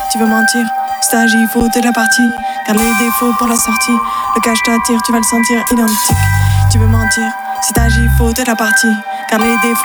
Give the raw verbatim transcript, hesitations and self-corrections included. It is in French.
tu veux mentir. Stage, il faut de la partie. Garde les défauts pour la sortie. Le cache t'attire, tu vas le sentir identique. Tu veux mentir. Stage, il faut de la partie. Garde les défauts